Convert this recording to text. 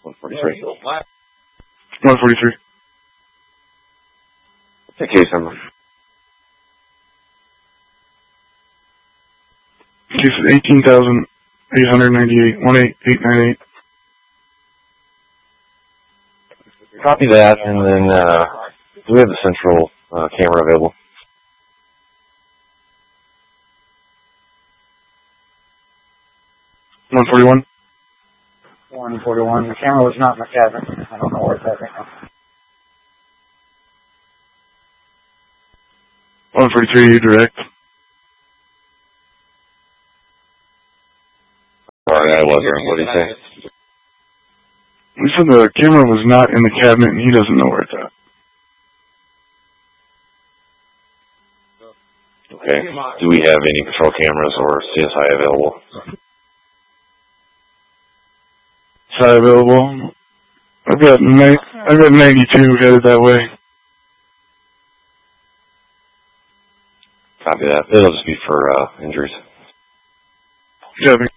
143. 143. What's the case number? Case is 18,898, 18898. Copy that, and then do we have the central camera available? $141. 141. The camera was not in the cabinet. I don't know where it's at right now. 143, direct. Sorry, I wasn't. What did he say? He said the camera was not in the cabinet and he doesn't know where it's at. Okay. Do we have any patrol cameras or CSI available? Side available. I've got 92 headed that way. Copy that. It'll just be for injuries. Copy.